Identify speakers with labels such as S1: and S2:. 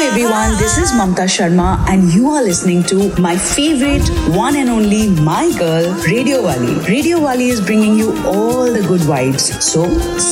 S1: everyone, this is Mamta Sharma and you are listening to my favorite one and only My Girl, Radio Wali. Radio Wali is bringing you all the good vibes. So